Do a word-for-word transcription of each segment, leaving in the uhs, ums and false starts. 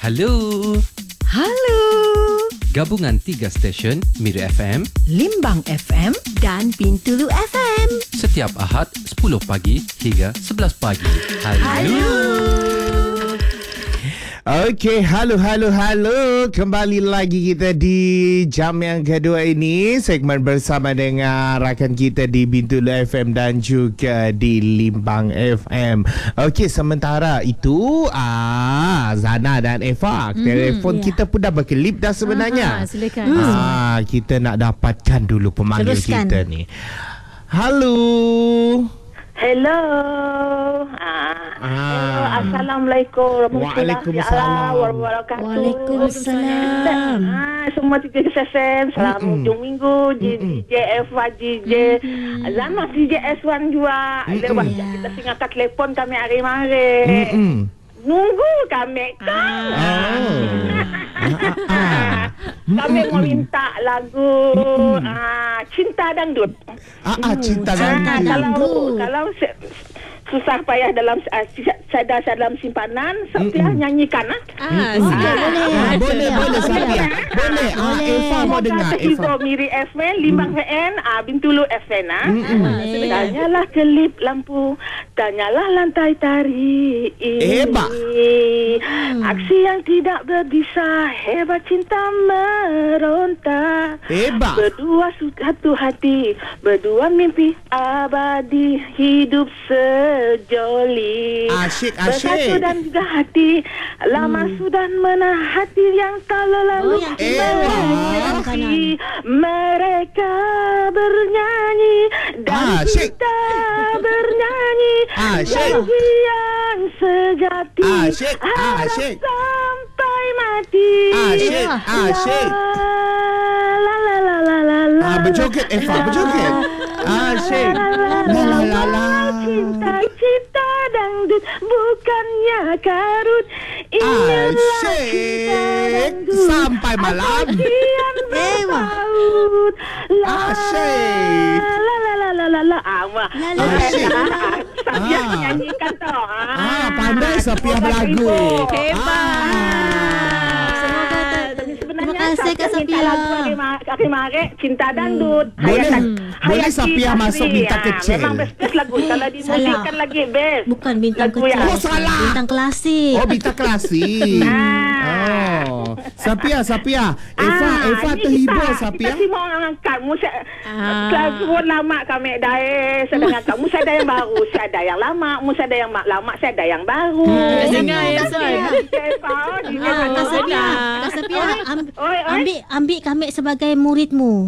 Halo. Halo. Gabungan tiga stesen Miri F M, Limbang F M dan Bintulu F M. setiap Ahad sepuluh pagi hingga sebelas pagi. Halo. Halo. Okey, halo, halo, halo. Kembali lagi kita di jam yang kedua ini. Segmen bersama dengan rakan kita di Bintulu F M dan juga di Limbang F M. Okey, sementara itu ah Zana dan Eva, mm-hmm, telefon yeah. kita pun dah berkelip dah sebenarnya. Aha, silakan. Hmm. Ah, kita nak dapatkan dulu pemanggil Teruskan. kita ni. Halo. Hello. Ah. Hello. Assalamualaikum Waalaikumsalam. warahmatullahi wabarakatuh. Waalaikumsalam. Ah, semua tiga sesen. Selamat Mm-mm. hujung minggu. D J F Y, D J Zana, D J S one juga. Lewat Ya. kita singakan telefon kami hari-hari. Mm-mm. Nunggu kami kan. Ah. Kami mau minta lagu ah, Cinta Dangdut. Ah, ah, cinta Cinta dan Dangdut. Kalau kalau se- susah payah dalam uh, sadar dalam simpanan, Sophia nyanyikan ah. Ah, sudah boleh. Ah, boleh, boleh, Safia. Boleh. Ah, Eva mau dengar. Ibu Eva. Miri F M, Limbang F M, ah, Bintulu F M ah. Boleh. Tanyalah kelip lampu, tanyalah lantai tari ini. Hebat. Aksi yang tidak berbisa, hebat cinta meronta. Hebat. Berdua satu hati, berdua mimpi abadi, hidup sejoli. Asyik, Bersatu asyik. dan juga hati, lama sudah menah hati yang tak lalu Oh, yang menyanyi. Mereka bernyanyi dan Asyik. kita bernyanyi. Asyik. Janji yang sejati, Asyik, harap asyik. sampai mati. Asyik, asyik. La la la la la la. Ah, berjoget, Eva, berjoget. Asyik. La la la la. Cinta-cinta dangdut bukannya karut. Inilah cinta Asyik. dangdut. Sampai malam. Kian berpaut. La Asyik. la la la la la la. Ah, wah. La la la. Asyik. Saya Ah. menyanyikan tu. Ah, pandai Safia berlagu. Terima kasih, Kak Safia. Kaki Marek, Cinta Dangdut. Boleh. Hayati- Boleh Hayati Safia Tasri. masuk bintang Ah, kecil. Memang best-best lagu. Kalau dimusikkan lagi best. Bukan bintang Lagu kecil. yang- Oh, salah. Bintang klasik. Oh, bintang klasik. Ah. Oh. Safia, Safia. Eva, Ah, Eva ni terhibur, kita, Safia. Kita semua orang angkat. Musa, Ah. Lagu lama kami dah eh. Saya dengar kat. Musa ada yang baru. Saya ada yang lama. Musa ada yang mak lama. Saya ada yang baru. Hmm. Dengar ya, Soy. Ah, Kak Safia, Kak Safia, am- Oi, oi. ambil ambil kami sebagai muridmu.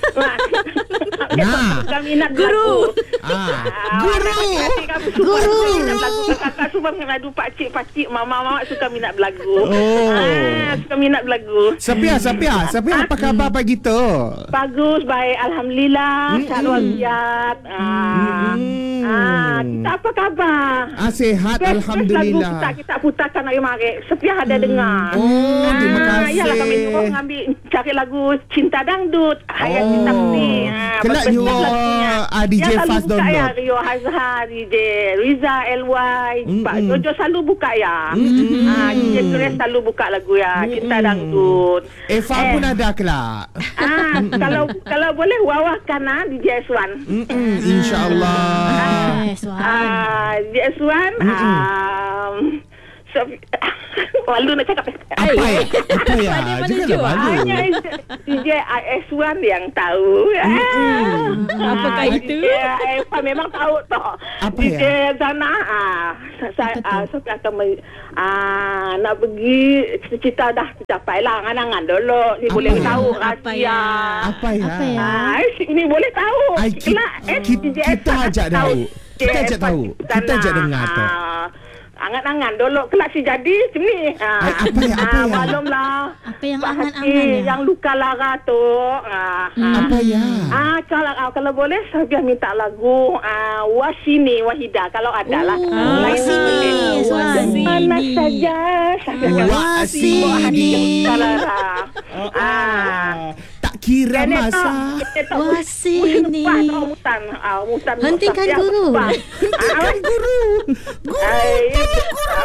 Nah. Kami nak guru. Ah. Guru. Guru. Kakak suka mengadu pakcik-pakcik. Mama-mama suka minat berlagu. Oh. Ah, suka minat berlagu. Safia, Safia, Safia apa khabar pagi tu? Bagus, baik. Alhamdulillah. Mm-mm. Sehat walafiat. Ah. Mm-mm. Ah, kita apa khabar? Ah, sihat, Best- best Alhamdulillah. Lagu kita, kita putarkan hari mari. Sepiah ada dengar. Oh, terima Ah, kasih. Yalah kami nyuruh ngambil cari lagu Cinta Dangdut. Hayat Oh. Cinta Putih. Ah, Kelak best-best nyuruh, lagunya. ah, D J Yang selalu Fast buka download. ya, Rio Hazhar, D J Riza L Y, Pak Mm-mm. Jojo selalu buka ya. Mm-mm. Ah, D J Suresh selalu buka lagu ya. Cinta Dangdut. Eva Eh. pun ada kelak. Ah, kalau kalau boleh wawahkan ah D J S one. Mm-mm, InsyaAllah. Eh, Suhan. Ah, D J S one. Um, so, malu nak cakap. Apa ya? Apa ya? Mana-mana Janganlah jua. malu. Hanya D J S one yang tahu. Ah, Apakah D J itu? Eva memang tahu toh. Apa D J ya? Zana ah, saya Apa ah, saya akan me- ah, nak pergi cita-cita dah tercapai lah. Angan-angan dulu. Ni Apa boleh ya? tahu Apa rahsia. ya? Apa ya? Apa ya? Ah, ni boleh tahu. Ai, ki- Kelak, eh, ki- D J kita Eva ajak tahu. tahu. Kita ajak tahu. Kita ajak dengar tu. Ah, Angan-angan dulu kelak si jadi macam ni. Ah, Ai, apa ya, apa ah, ya? Maklumlah. Apa yang Pak angan-angan Hati ya? yang luka lara tu. Ah, ah. Apa ya? Ah, kalau ah, kalau boleh saya minta lagu ah, Wasini Wahida kalau ada lah. Oh, Lain Wasini, boleh. Wasini. Mana saja saya akan Wasini. buat hati yang luka lara. Oh, Ah. ah. Tak kira Nenek masa. tak, nenek tak, Wasini. musim lepas tau, mutan. Ah, mutan. Hentikan mutan. guru. Ah, Hentikan guru. Guru. Ay,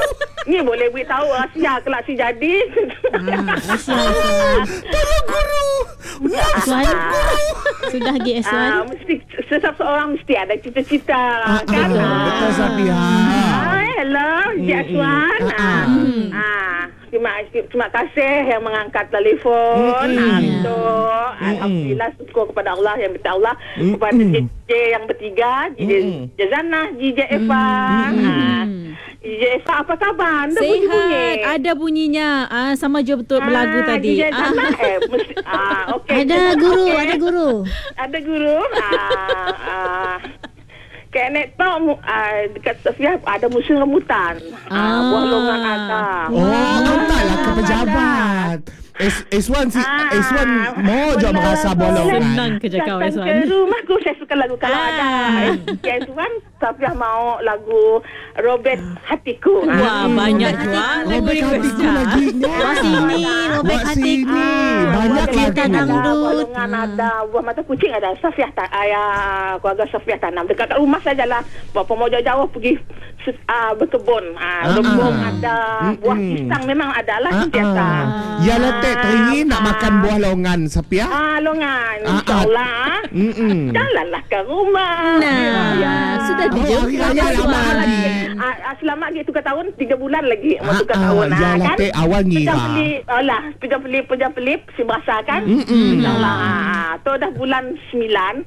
Ni boleh beritahu rahsia kelak si jadi. Rahsia Tolong guru. Aswan sudah pergi Ah, Aswan. mesti setiap seorang mesti ada cita-cita Ah, kan. ah, betul Safia. Ah, hello, Cik Aswan. Ah, ah. Ah, ah. Terima, terima kasih yang mengangkat telefon. Mm-mm. Ah, betul. Alhamdulillah, syukur kepada Allah yang minta Allah. Mm-mm. Kepada J J yang bertiga, J J Mm-mm. Jazana, J J Eva. Ah, J J Eva apa khabar? Anda bunyi-bunyi. Sihat. Ada bunyinya. Ah, sama je betul berlagu Ah, tadi. J J Ah. Jazana, eh, mesti, ah, okey. Ada guru, Okey. ada guru. Ada guru. Ah, ah. Kak Nek tahu uh, dekat Sofia ada musim rambutan. Ah, Ah. buah longan ada. Oh, entahlah ke pejabat. S S1 si Ah, S1 mau je benar, merasa boleh. bolong Senang kan. ke cakap Datang Aswan. ke rumahku saya suka lagu kalau Ah. ada. S one Sofia mau lagu Robert Hatiku. Wah, Ah. banyak Robert jual Hatiku. lagu Robert request Hatiku dah. lagi. Wah sini, Robert Buat Hatiku. sini. Banyak Buah Cinta longan lagu. ada, buah dangdut. longan ada, buah mata kucing ada. Sofia tak ayah keluarga Sofia tanam dekat kat rumah sajalah. Berapa mau jauh-jauh pergi uh, berkebun. Ah, Ah, rembung ah. ada, buah Mm-mm. pisang memang ada lah Ah, sentiasa. ah. Ya lah Tek, teringin nak makan buah longan Safia. Ah, longan. Ah, ah. InsyaAllah. Mm-mm. Jalanlah ke rumah. Nah, Ya. sudah Oh, dijemput hari raya Aswan. lama lagi. Ah, ah, selamat lagi tukar tahun tiga bulan lagi mau Ah, tukar ah, tahun ya lah, kan. Tek, awal ngira. Pejam pelip, alah, pejam pelip, pejam pelip si berasa kan. Mm-mm. InsyaAllah. Ah, tu dah bulan sembilan.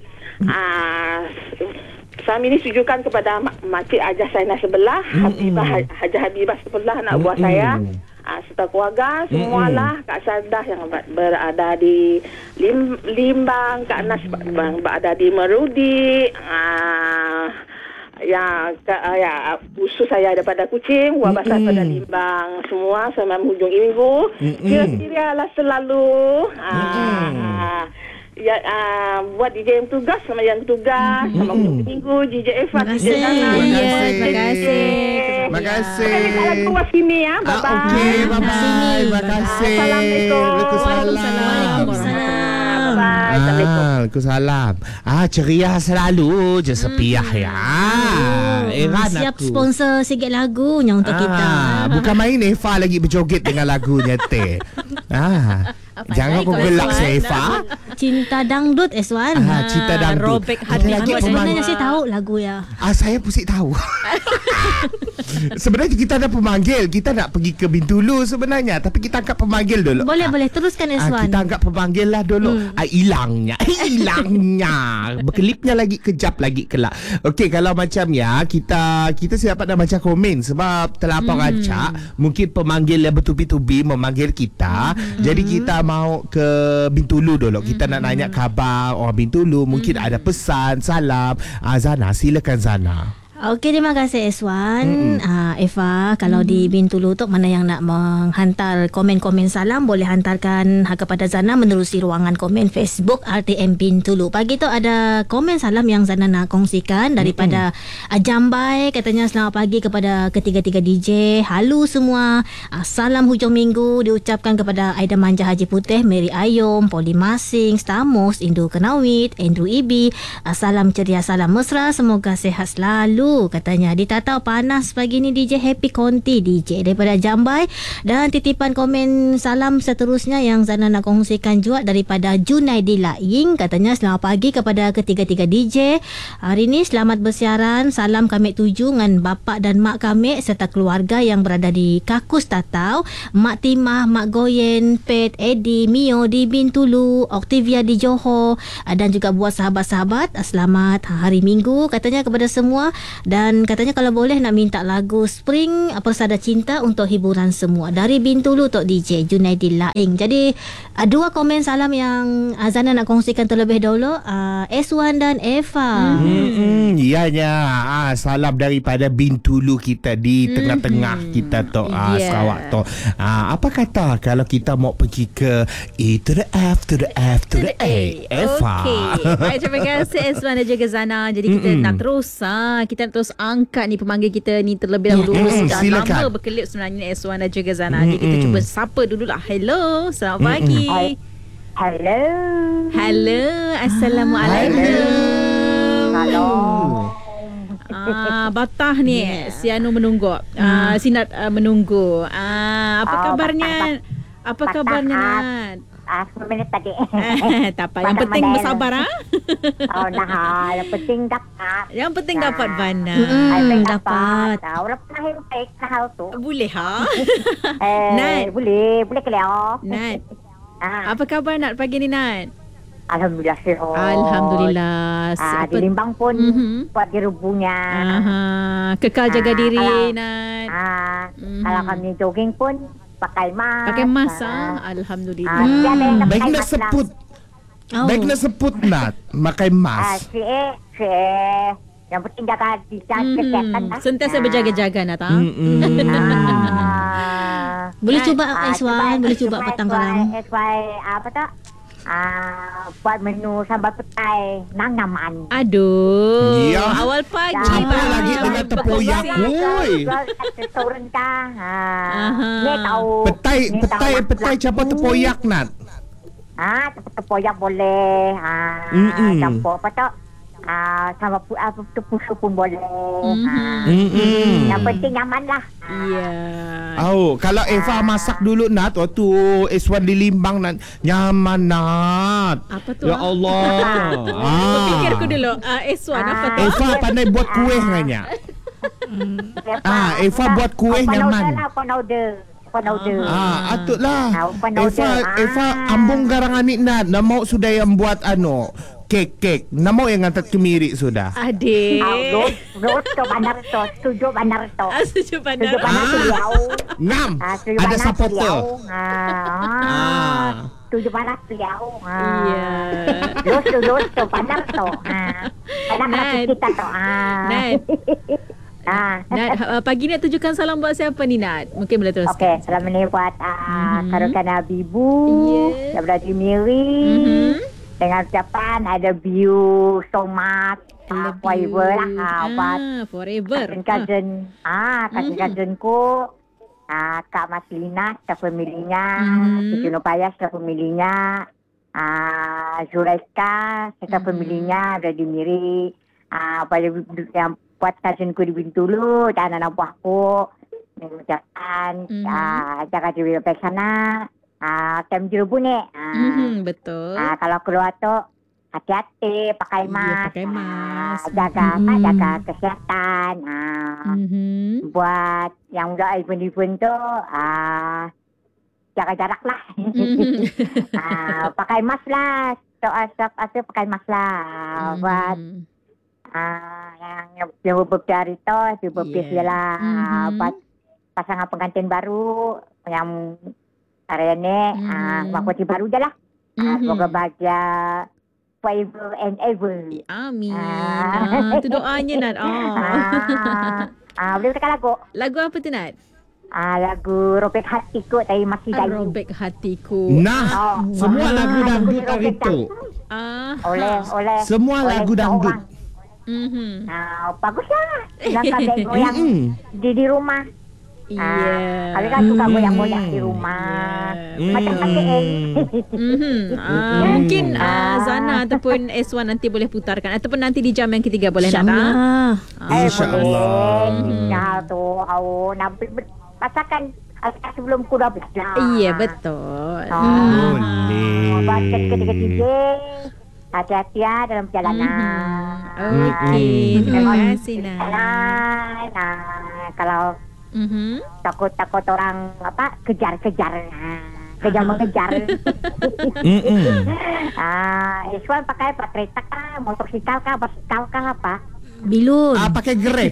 Ah, kami ni tujukan kepada mak- Makcik Hajah Sainah sebelah, Habibah Ha- Hajah Habibah sebelah anak buah Mm-mm. saya. Ah, serta keluarga semualah Kak Sadah yang ber- berada di Lim, Limbang, Kak Nas ber- berada di Merudi. Ah, ya, Kak, ah, ya usus saya daripada Kuching, buah basah pada Limbang, semua sama hujung minggu. Mm-mm. Kira-kira lah selalu. Ah, ya, ah, buat D J yang tugas sama yang tugas, sama hujung minggu, D J Eva, Terima D J kasih. Nana. Ya, terima kasih. Terima kasih. Kami tak lagu buat sini ya. Bye-bye. Ah, okey, bye-bye. Terima kasih. Assalamualaikum. Waalaikumsalam. Waalaikumsalam. Bye. Assalamualaikum. Ah, Waalaikumsalam. Ah, ceria selalu je sepiah ya. Eran Siap aku. sponsor sikit lagunya untuk kita. Ah, bukan main Eva lagi berjoget dengan lagunya Teh. Ah, Apa jangan lagi kau kau gelak Aswan? saya Eva. Cinta dangdut Aswan. Ah, cinta dangdut. Robek Ada hati lagi buat pemang- Sebenarnya saya tahu lagu ya. Ah, saya pusing tahu. Sebenarnya kita ada pemanggil. Kita nak pergi ke Bintulu sebenarnya. Tapi kita angkat pemanggil dulu. Boleh Ah. boleh teruskan Ah, Aswan. kita anggap pemanggil lah dulu. Hmm. Ah, hilangnya. Hilangnya. Berkelipnya lagi kejap lagi kelak. Okey, kalau macam ya, kita kita siap dah baca komen sebab terlampau hmm. rancak. Mungkin pemanggil yang bertubi-tubi memanggil kita. Hmm. Jadi kita mau ke Bintulu dulu. Kita hmm. nak nanya khabar orang Bintulu. Mungkin hmm. ada pesan, salam. Ah, Zana, silakan Zana. Okey, terima kasih Eswan. Uh, Eva, kalau mm. di Bintulu tu mana yang nak menghantar komen-komen salam, boleh hantarkan kepada Zana menerusi ruangan komen Facebook R T M Bintulu. Pagi tu ada komen salam yang Zana nak kongsikan daripada uh, Jambai. Katanya selamat pagi kepada ketiga-tiga D J. Halo semua. Uh, salam hujung minggu diucapkan kepada Aida Manja Haji Putih, Mary Ayom, Poli Masing, Stamos, Indu Kenawit, Andrew Ibi. Uh, salam ceria, salam mesra. Semoga sehat selalu. Katanya di Tatau panas pagi ni D J Happy Conti D J daripada Jambai. Dan titipan komen salam seterusnya yang Zana nak kongsikan juga daripada Junaidi Laing. Katanya selamat pagi kepada ketiga-tiga D J. Hari ni selamat bersiaran. Salam kami tuju dengan bapa dan mak kami serta keluarga yang berada di Kakus Tatau. Mak Timah, Mak Goyen, Pet, Eddie, Mio di Bintulu, Octavia di Johor, dan juga buat sahabat-sahabat selamat hari Minggu katanya kepada semua. Dan katanya kalau boleh nak minta lagu Spring Persada Cinta untuk hiburan semua dari Bintulu Tok D J Junaidi Laing. Jadi uh, dua komen salam yang Azana nak kongsikan terlebih dahulu, uh, Eswan dan Eva. Hmm, ianya. Ah, salam daripada Bintulu kita di tengah-tengah kita tu, ah, Yeah. Sarawak tu. Ah, apa kata kalau kita mau pergi ke E to the F to the F to the A? Eva. Okey. Baik, terima kasih Eswan dan juga Zana. Jadi kita Mm-mm. nak terus ha, kita nak terus angkat ni pemanggil kita ni terlebih dahulu. Mm-mm, Sudah silakan. lama berkelip sebenarnya Eswan dan juga Zana. Jadi kita Mm-mm. cuba sapa dululah. Hello, selamat pagi. Hai. Hello. Hello, Assalamualaikum. Hello. Ah, Batah ni Yeah. si Anu menunggu. Ah, si Nat uh, menunggu. Ah, apa Oh, kabarnya? Apa Batah, kabarnya ah. Nat? Ah, sepuluh minit tadi. Eh, tak apa. Yang Pandai- penting pandai bersabar ah. Oh, nah. Yang penting dapat. Yang penting Ah. dapat Bana. Mm-mm. Ay, Hmm, dapat. dapat. Ah, Orang pernah yang baik na hal tu. Boleh ha? Eh, Nat. boleh. Boleh ke Leo? Nat, Ah, apa khabar Nat pagi ni Nat? Alhamdulillah sihat. Alhamdulillah. Ah, Apa- di Limbang pun Mhm. buat di rubuhnya. Aha, kekal jaga Ah, diri kalau- Nat. Ah, Mhm. Kalau kami jogging pun pakai mask. Pakai mask Ah, ah. ah, Alhamdulillah. tiada yang tak Baik pakai na mask lah. seput. Oh. Baik na seput Nat. Makai Ah, mas. si E, si E. Yang penting jaga jaga kesihatan Mhm. lah. Sentiasa Ah. berjaga-jaga Nat ah. Mm-mm. Ah. Boleh Nat, cuba Ah, Eswan, boleh cuba cuba petang S Y, kalam. S Y apa tu? Ah, buat menu sambal petai nang naman. Aduh, Ya. awal pagi Campur Bang. lagi dengan tepoyak. Oi. Restoran kah? Ha. Aha. Ni tahu. Petai, ni petai, tahu petai laku. campur tepoyak Nat. Ah, tepoyak boleh. Ah, Mm-mm. campur apa tu? Ah, sama pu apa tu pusu pun boleh. Ah. Mm-mm. Yang penting nyaman lah. Ya. Oh, kalau Eva masak dulu Nat waktu Eswan di Limbang Nat, nyaman Nat. Apa tu, Ya ah? Allah. Ah. Fikir aku dulu. Ah, Eswan apa tu? Eva pandai buat kuih nganya. Ah, Eva buat kuih nyaman. Panauder. Panauder. Ah, atutlah. Ah, open order. Eva, Ah. Eva ambung garang anik Nat. Namo sudah yang buat ano, kek-kek. Namo yang ngantat kemiri sudah. Adik. Ah, Rot, Rot ke bandar tu. Setuju bandar tu. Ah, setuju Setuju pandang. bandar tu beliau. Ngam. Ah, setuju Ada bandar supporter. beliau. Ah. Ah. Setuju bandar beliau. Iya. Rot tu, Rot tu, bandar tu. Ah. Bandar Nat. kita tu. Ah. Nat. Ah. Nat, uh, pagi ni tujukan salam buat siapa ni Nat? Mungkin boleh teruskan. Okey, salam ni buat uh, Mhm. Karukan Habibu, Yes. daripada Jimiri. Mhm. Dengan ucapan ada view somat, uh, forever lah. Uh, buat Ah, forever. cousin-cousin, ah, cousin-cousin ku, ah, Kak Mas Lina, ke familinya, Mhm. Siti Nupayas, ke familinya, ah, Zuraika, ke Mhm. familinya, ada di Miri, ah, pada yang buat cousin ku di Bintulu, dan anak buahku, mengucapkan, Mhm. ah, jaga diri baik sana, ah, kem jerubu ni, ah, Mhm, betul. ah, kalau keluar tu, hati-hati, pakai Iya, mask, pakai mask. ah, jaga, apa, Mhm. jaga kesihatan, ah, Mhm. buat yang udah event-event tu, ah, jaga jarak lah, Mhm. ah, pakai mask lah, so asap asap pakai mask lah, buat Mhm. ah, yang yang beberapa hari tu, beberapa Yeah. yeah. lah, Mhm. buat pasangan pengantin baru yang hari ni, ah, Mhm. waktu baru je lah, ah, Mhm. semoga bahagia forever and ever. Amin. Ah. Ah, tu doanya Nat. Ah. Ah, ah, boleh tekan lagu. Lagu apa tu Nat? Ah, lagu Robek Hatiku dari Masih Ah, Dayu. Robek hatiku. Nah, Oh, semua ah, lagu dangdut lagu hari Robek tu. Ah. Oleh, oleh. Semua oleh lagu dangdut. seorang. Mhm. Ah, baguslah. Sedangkan dia goyang Mm-mm. di di rumah. Iya. Ah, kami kan suka Mm. goyang-goyang di rumah. Yeah. Macam Mm. K L. Mhm. Ah, mungkin ah, Zana ataupun Eswan nanti boleh putarkan ataupun nanti di jam yang ketiga boleh Nat. ah? InsyaAllah. Ah. Eh, InsyaAllah. boleh. Ya, tu. Oh, nampak. Pasakan ah, sebelum ku dah besar. Iya, betul. Ah. Boleh. Buat ketiga-tiga. Hati-hati ya dalam perjalanan. Mhm. Okey, terima kasih Nat. Nah, nah, kalau Mhm. takut-takut orang apa kejar-kejar, nah, kejar mengejar. Mm-mm. Ah, Iswan pakai apa? Kereta kah, motosikal kah, basikal kah apa? Bilun. Ah, pakai grab.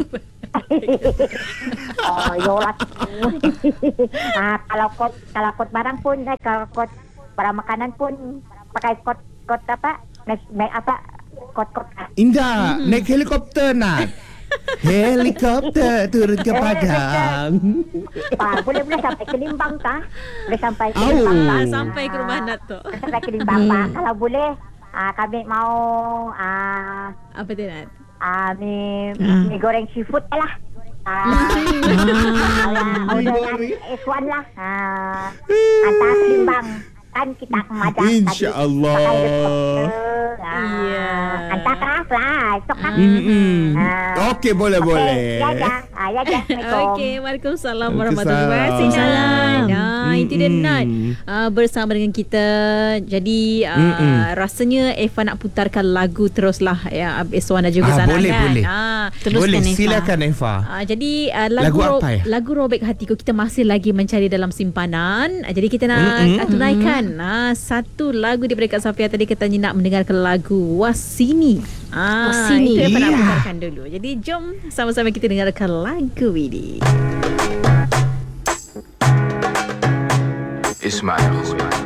Oh, yolah. Ah, kalau kot kalau kot barang pun, eh, kalau kot barang makanan pun pakai kot kot apa? Naik, naik apa? Kot-kot. Indah, naik helikopter Nat. Helikopter turun ke Padang. Ah, boleh boleh sampai ke Limbang kah? Boleh sampai ke Au. Limbang kah? Ah, sampai ke rumah Nat tu. Sampai ke Limbang Pak. Kalau boleh, ah, kami mau ah Apa tu Nat? ah mi, Ah. mi goreng seafood lah. Ah, ah, Mi order goreng. S one lah. Ah, antar ke Limbang. akan kita akan majak InsyaAllah. Ya. Hantar kelas lah. Esok kan. Mm-mm. Ah. Okey, boleh boleh. Ya, ya. Ah, ya, ya. Assalamualaikum. Okey, Waalaikumsalam warahmatullahi wabarakatuh. Waalaikumsalam. Nah, itu dia Mm-mm. Nat. Uh, bersama dengan kita. Jadi uh, Mm-mm. rasanya Eva nak putarkan lagu teruslah ya Eswan dan juga Ah, Zana boleh, kan. boleh. Ah, Teruskan, Boleh, Eva. silakan Eva. Uh, jadi uh, lagu Lagu ro- apa ya? lagu Robek Hatiku kita masih lagi mencari dalam simpanan. Uh, jadi kita nak Mm-mm. uh, tunaikan uh, satu lagu daripada Kak Safia tadi katanya nak mendengarkan lagu Wasini. Ah, Wasini. itu Eva nak Ya. putarkan dulu. Jadi jom sama-sama kita dengarkan lagu ini. اسمع يا اخوي